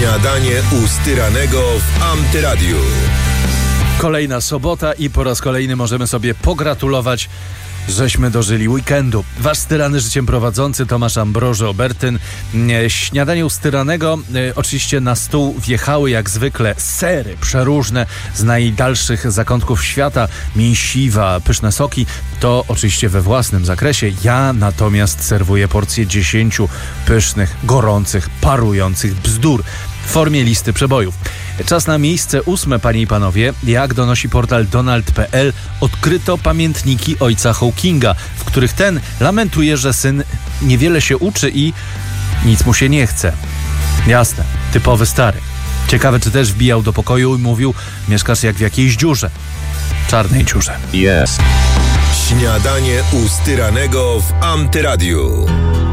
Śniadanie u Styranego w Antyradiu. Kolejna sobota i po raz kolejny możemy sobie pogratulować, żeśmy dożyli weekendu. Wasz styrany życiem prowadzący Tomasz Ambroży-Obertyn. Śniadanie u Styranego. Oczywiście na stół wjechały jak zwykle sery przeróżne z najdalszych zakątków świata, mięsiwa, pyszne soki. To oczywiście we własnym zakresie. Ja natomiast serwuję porcję 10 pysznych, gorących, parujących bzdur w formie listy przebojów. Czas na miejsce 8, panie i panowie. Jak donosi portal Donald.pl, odkryto pamiętniki ojca Hawkinga, w których ten lamentuje, że syn niewiele się uczy i nic mu się nie chce. Jasne, typowy stary. Ciekawe, czy też wbijał do pokoju i mówił: mieszkasz jak w jakiejś dziurze. Czarnej dziurze. Śniadanie u Styranego w Antyradiu.